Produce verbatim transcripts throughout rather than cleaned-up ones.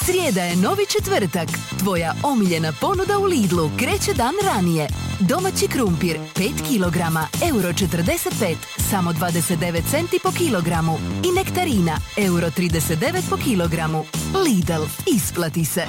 Srijeda je novi četvrtak. Tvoja omiljena ponuda u Lidlu kreće dan ranije. Domaći krumpir pet kilograma, euro četrdeset pet, samo dvadeset devet centi po kilogramu. I nektarina, euro trideset devet po kilogramu. Lidl, isplati se.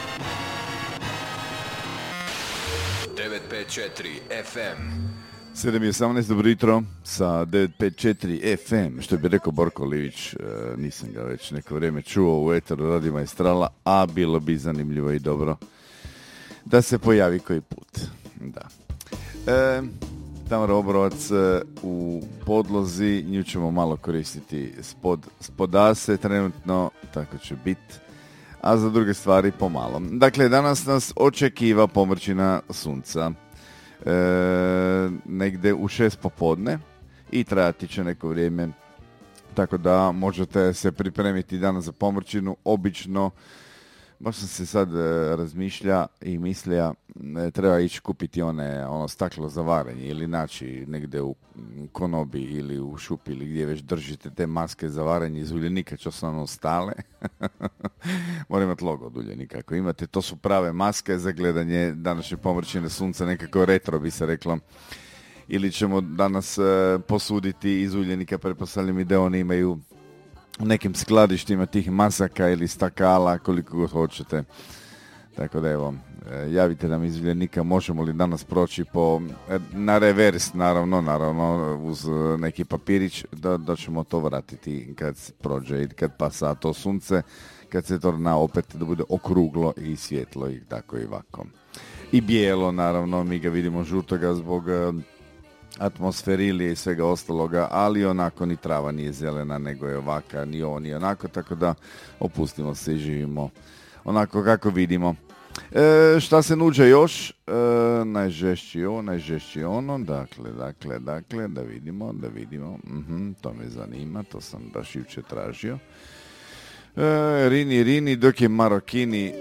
devet pet četiri F M. sedam i osamnaest, dobro jutro sa devet pet četiri F M, što bi rekao Borko Livić, e, nisam ga već neko vrijeme čuo u eteru Radi Maestrala, a bilo bi zanimljivo i dobro da se pojavi koji put. Da. E, Tamara Obrovac e, u podlozi, nju ćemo malo koristiti spod, spodase trenutno, tako će biti, a za druge stvari pomalo. Dakle, danas nas očekiva pomrčina sunca. E, negdje u šest popodne i trajati će neko vrijeme, tako da možete se pripremiti danas za pomrčinu. Obično, baš sam se sad e, razmišlja i mislija, e, treba ići kupiti one, ono staklo za varenje ili naći negdje u konobi ili u šupi ili gdje već držite te maske za varenje iz uljenika, čo su ono stale. Mora imati logo od uljenika. Ako imate, to su prave maske za gledanje današnje pomrčine sunca, nekako retro bi se reklo. Ili ćemo danas e, posuditi iz uljenika, pretpostavljam i da oni imaju u nekim skladištima tih masaka ili stakala, koliko god hoćete. Tako da evo, e, javite nam iz uljenika, možemo li danas proći po, e, na revers, naravno, naravno, uz neki papirić, da, da ćemo to vratiti kad prođe i kad pasa to sunce, kad se to na opet da bude okruglo i svjetlo i tako i ovako. I bijelo, naravno, mi ga vidimo žutoga zbog e, atmosferilije i svega ostaloga, ali onako ni trava nije zelena, nego je ovaka, ni ovo, ni onako, tako da opustimo se i živimo onako kako vidimo. E, šta se nuđe još? E, najžešći ovo, najžešći ono, dakle, dakle, dakle, da vidimo, da vidimo, uh-huh, to me zanima, to sam baš jučer tražio. E, rini, rini, dok je Marokini